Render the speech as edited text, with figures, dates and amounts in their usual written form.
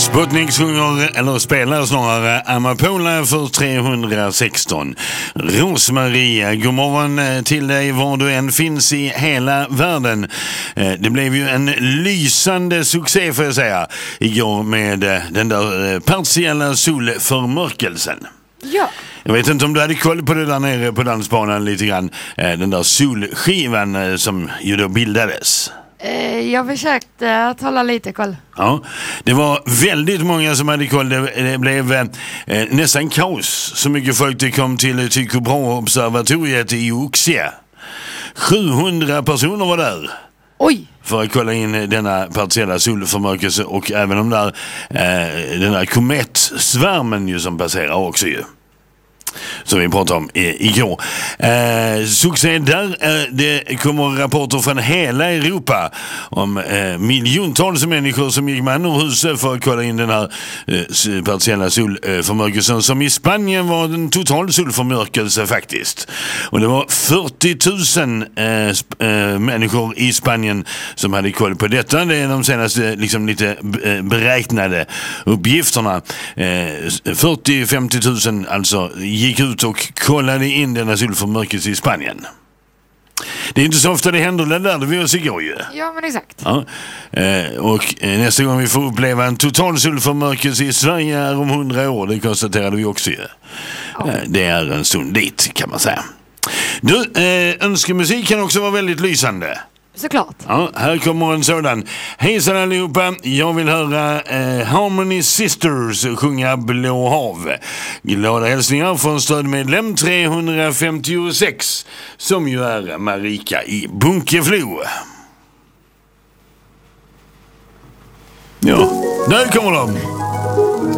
Sputnik sjunger, eller spelar snarare, Amapola för 316. Rosmaria, god morgon till dig var du än finns i hela världen. Det blev ju en lysande succé får jag säga igår med den där partiella solförmörkelsen. Ja. Jag vet inte om du hade koll på det där nere på dansbanan lite grann. Den där solskivan som ju då bildades. Jag försökte att hålla lite koll. Ja, det var väldigt många som hade koll. Det blev nästan kaos. Så mycket folk det kom till Tycho Brahe-observatoriet i Oxie. 700 personer var där. Oj! För att kolla in denna partiella solförmörkelse och även den där kometsvärmen ju som passerar också ju. Som vi pratade om igår. Succé där, det kommer rapporter från hela Europa om miljontals människor som gick man ur huset för att kolla in den här partiella solförmörkelsen, som i Spanien var en total solförmörkelse faktiskt. Och det var 40 000 människor i Spanien som hade koll på detta. Det är de senaste liksom lite beräknade uppgifterna. 40-50 000 alltså gick ut och kollade in denna solförmörkelse i Spanien. Det är inte så ofta det händer det där, det vi oss igår ju. Ja, men exakt. Ja. Och nästa gång vi får uppleva en total solförmörkelse i Sverige är om 100 år, det konstaterade vi också ju. Ja. Det är en stund dit kan man säga. Du, önskemusik kan också vara väldigt lysande. Såklart. Ja, här kommer en sådan. Hejsan allihopa, jag vill höra Harmony Sisters sjunga Blå hav. Glada hälsningar från stödmedlem 356 som ju är Marika i Bunkeflo. Ja, där kommer de.